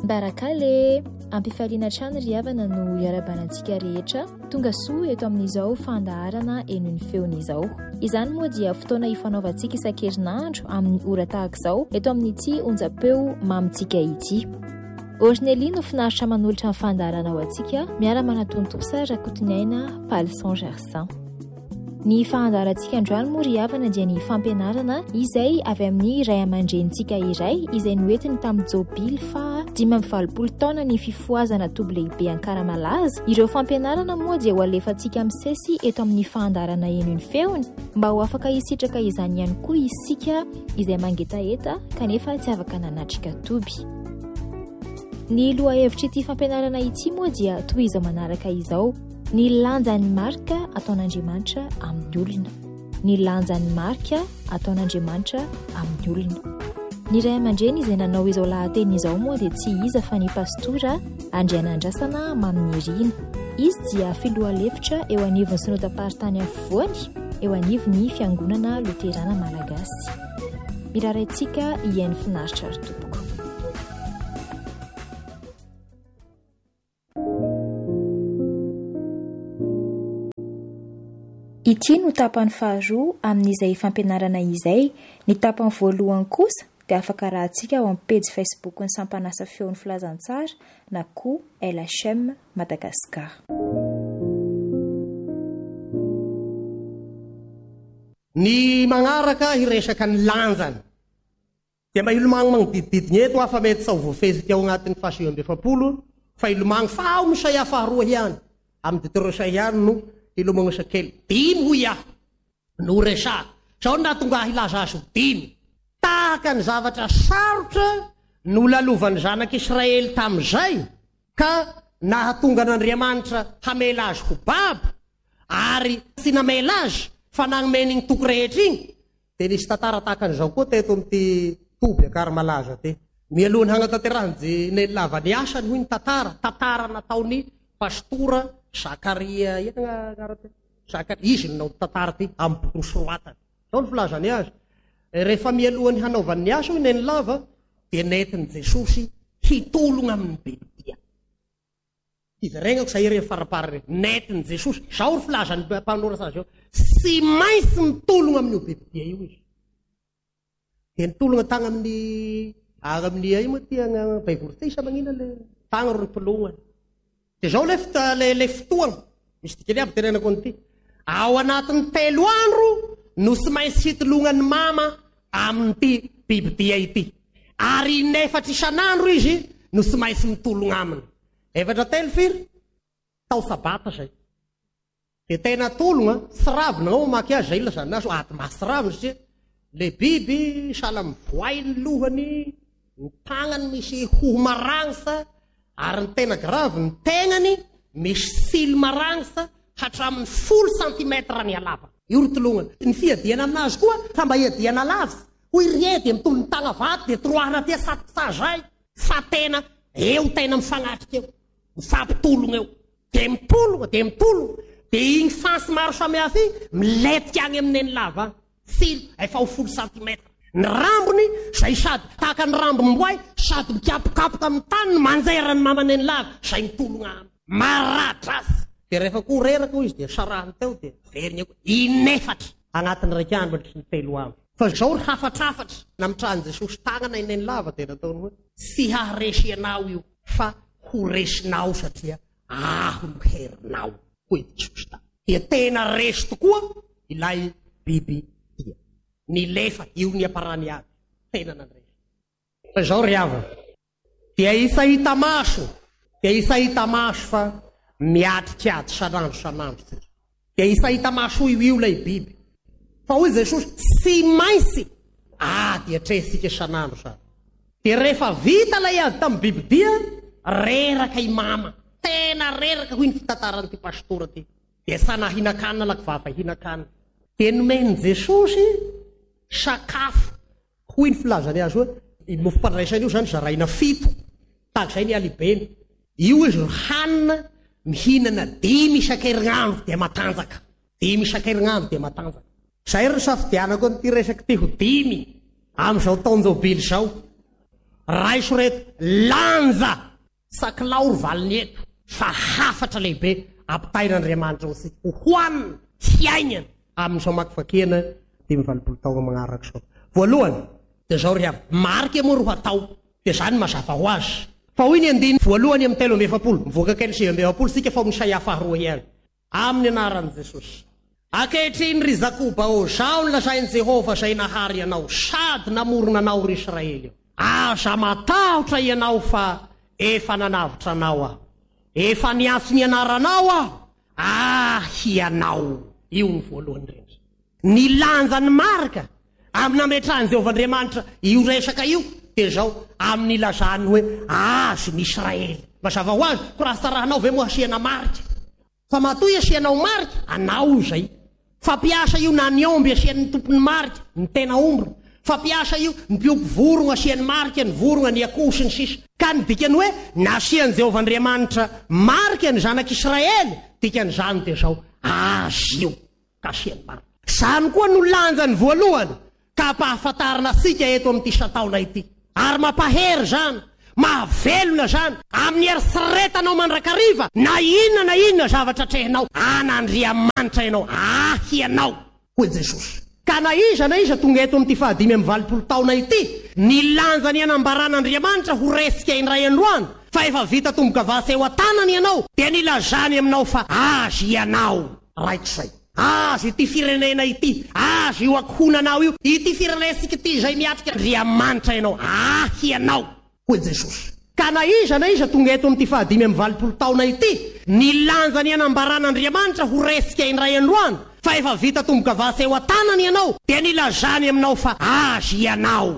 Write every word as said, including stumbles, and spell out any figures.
Barakale, ampifaliana trano ry havana no iarabanantsika rehetra tonga soa eto amin'izao fandaharana eno ny feon'izao. Izany moa dia fotoana ifanaovantsika isan-kerinandro amin'ny ora tahaka izao eto amin'ity onjam-peo mamintsika ity. Orneli no finaritra manolotra amin'ny fandaharana ao antsika miara-manatontosa Rakotoniaina Palison Gersan. Ny fandaharantsika androany moa ry havana dia ny fampianarana izay avy amin'ny ray aman-drenitsika iray izay noentiny tamin'ny Jobily fa dimy amby valopolo taona ny fifoazana toby lehibe Ankaramalaza. Ireo fampianarana moa dia ho alefantsika misesy eto amin'ny fandaharana eno ny feony mba ho afaka hisitraka izany ihany koa isika izay mangetaeta kanefa tsy afaka nanatrika toby. Ny lohahevitra ity fampianarana ity moa dia toy izao manaraka izao: ny lanjan'ny marika ataon'Andriamanitra amin'ny olona. Ny lanjan'ny marika ataon'Andriamanitra amin'ny olona. Ny ray aman-dreny izay nanao izao lahateny izao moa dia tsy iza fa ny pastora Andrianandrasana Maminirina. Izy dia filohalefitra eo anivon'ny synodam-paritany afovoany eo anivon'ny fiangonana Luterana Malagasy. Miraraintsika hiain'ny finaritra ary tompoko. Ity no tapany faharoa amin'izay fampianarana izay. Ny tapany voalohany kosa dia afaka rahantsika ao amin'ny pejy Facebook ny Sampanasa Feon'ny Filazantsara na koa L H M Madagasikara. Ny magnaraka hiresaka ny lanjany dia mba ilomagno magnodidididiny eto afa mety sao voafezy teo agnatin'ny fahasivy amby efapolo fa ilomagno fa ao Isaia faharoa ihany amin'ny Deutéronome ihany no ilomagno isakely dimy ho iaho no resaka sao natonga hilaza azy ho dimy tahaka ny zavatra sarotra no lalovany zanak'Israely tamin'izay ka nahatonga n'Andriamanitra hamela azy ho baba ary tsy namela azy fa nagnome ny toko rehetra igny dia nisy tantara tahaka an'izao koa teto amin'ity toby Ankaramalaza ty. Mialohany hanatanterahany ny lava ny asany hoy ny tantara tantara nataony pastora Zakaria Zakaria izy nanao tantara ty amin'ny boky nosoratany. Zao ny filazany azy. Rehefa mialohany hanaovany ny asa hoy ny lava dia nentin'i Jesosy hitologna amin'ny Biblia. Iveregnako sa ire faraparany nentin'i Jesosy. Zao ny filazany mpanoratra azy eo. Tsy maintsy mitologna amin'io Biblia io izy. Dia nitologna tagna amin'ny aga amin'ny ai moa ty baivory ty isa magnina le tagna ro nitolognany. Dia zao le le fotoana misy dikany aby tenenako an'ity. Ao anatin'ny telo andro no tsy maintsy hitolognany mama amin'ity Biblia ity. Ary nefatra isan'andro izy no tsy maintsy mitologna aminy. Efatra telo firy tao sabata zay. Dia tena tologna tsy ravina ao mamaky azy zay lazany azy aty masy ravina satria le biby sahala mivoay ny lohany, ny tagnany misy hoho maragnisa ary ny tena gravy ny tegnany misy sily maragnisa hatramin'ny folo santimetra ny alava. Io ry tolognany. Ny fiadiana aminazy koa fa mba hiadiana lava. Hoy rie dia mitolo ny tagna vaty dia troahana tia satazay fa tena eo tena mifanatrika eo. Mifampitologna eo. Dia mitologna, dia mitologna. Dia igny fansy maro samihafa igny miletika agny amin'ny lava. Sily efa ho folo santimetra. Ny rambony zay sady tahaka ny rambom-boay sady mikapokapoka amin'ny tany ny manjera ny mamany ny lava zay mitologna aminy. Maratra azy. Dia rehefa koa reraka izy dia sarahany teo dia veriny eo inefatra agnatin'ny raiky andro sy ny telo andro. Fa zao ry hafatrafatra namitran'i Jesosy tagnana iny ny lava dia nataony hoe tsy haharesy anao io fa ho resinao satria aho no herinao. Hoy Jesosy ta. Dia tena resy tokoa ilay biby dia. Ny lefa io ny aparany aby. Tena nanresy. Fa zao ry havana. Dia isa hita maso. Dia isa hita maso fa miatrikiady sanandro sanandro. Dia isa hita maso io io lay biby. Fa hoy Jesosy tsy maintsy ady atresika sanandro sady. Dia rehefa vita lay ady tamin'ny Biblia reraka i mama. Tena reraka hoy ny fitantaran'ity pastora ty. Dia sanahinan-kanina lakivafa hinan-kanina. Dia nomeny Jesosy sakafo. Hoy ny filazany azy hoe i mofo fandraisany io zany zaraina fito. Tahak'izay ny alibeny. Io izy hanina mihinana dimy isan-kerinandro dia matanjaka. Dimy isan-kerinandro dia matanjaka. Zay ry safidianako an'ity resaky ty ho dimy amin'izao taon-jobily zao. raiso reto lanja sakilaoro valiny eto fa hafatra lehibe ampitain'Andriamanitra osika ho hoanina hiainana amin'izao makifakena dimy valopolo taona magnaraka sao. Voalohany dia zao ry avy marika moa ro hatao dia zany mazava ho azy fa hoy ny andiny voalohany amin'ny telo amby efapolo mivoaka kely sivy amby efapolo sika fa misaya faharoa ihany amin'ny anaran'i Jesosy. Ankehitriny ry Jakoba ô zao ny lazain'i Jehova izay nahary ianao sady namorona anao ry Israely. Aza matahotra ianao fa efa nanavitra anao aho, efa niantso ny anaranao aho, ah ianao. Io ny voalohany indrindra. Nilanja ny marika amin'ny nametrahany Jehovahandriamanitra io resaka io dia zao amin'ny lazany hoe azy ny Israely. Mazava ho azy ko raha sy tarahanao ve moa asiana marika fa matoy asianao marika anao zay. Fampiasa io na ny omby asian'ny tompony marika ny tena ombry, fampiasa io ny mpiompy vorona asian'ny marika ny vorona ny akoho sy ny sisa. Ka ny dikany hoe nasian'i Jehovahandriamanitra marika ny zanak'Israely dikan'izany dia zao azy io ka asian'ny marika. Zany koa no lanjany voalohany ka pahafantarana sika eto amin'ity sataona ity. Ary mampahery zany, mahavelona zany amin'ny eritreretanao mandrakariva na inona na inona zavatra trehinao an'Andriamanitra ianao, ah ianao hoy Jesosy. Ka na iza na iza tonga eto amin'ity fahadimy amby valopolo taona ity nilanja ny anambaran'Andriamanitra ho resika indray androany fa efa vita tomboka vasy eo an-tanany ianao dia nilazany aminao fa azy ianao raik'izay. Azy ity firenena ity, azy io akohonanao io, ity firenesika ity izay miatrika Andriamanitra ianao, ah ianao hoy Jesosy. Ka na iza na iza tonga eto amin'ity fahadimy amby valopolo taona ity nilanja ny anambaran'Andriamanitra ho resika indray androany fa efa vita tomboka vasy eo an-tanany ianao dia nilazany aminao fa azy ianao.